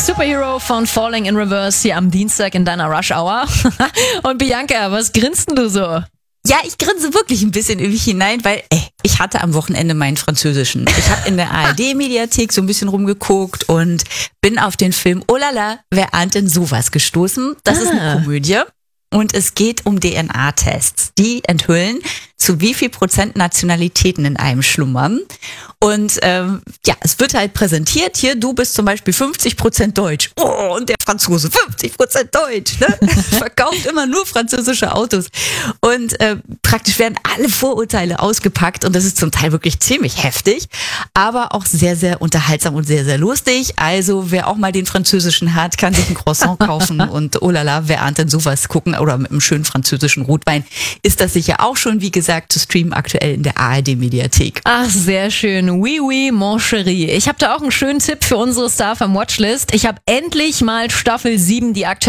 Superhero von Falling in Reverse hier am Dienstag in deiner Rush Hour. Und Bianca, was grinst denn du so? Ja, ich grinse wirklich ein bisschen in mich hinein, weil ich hatte am Wochenende meinen Französischen. Ich habe in der ARD-Mediathek so ein bisschen rumgeguckt und bin auf den Film Oh la la, wer ahnt denn sowas gestoßen? Das ist eine Komödie und es geht um DNA-Tests. Die enthüllen, zu wie viel Prozent Nationalitäten in einem schlummern. Und es wird halt präsentiert, hier, du bist zum Beispiel 50% Deutsch. Oh, und der Franzose 50% Deutsch. Ne? Verkauft immer nur französische Autos. Und praktisch werden alle Vorurteile ausgepackt und das ist zum Teil wirklich ziemlich heftig, aber auch sehr, sehr unterhaltsam und sehr, sehr lustig. Also wer auch mal den Französischen hat, kann sich ein Croissant kaufen und oh la la, wer ahnt denn sowas gucken oder mit einem schönen französischen Rotwein, ist das sicher auch schon, wie gesagt, zu streamen aktuell in der ARD-Mediathek. Ach, sehr schön. Oui, oui, mon chéri. Ich habe da auch einen schönen Tipp für unsere Star-Fam Watchlist. Ich habe endlich mal Staffel 7, die aktuelle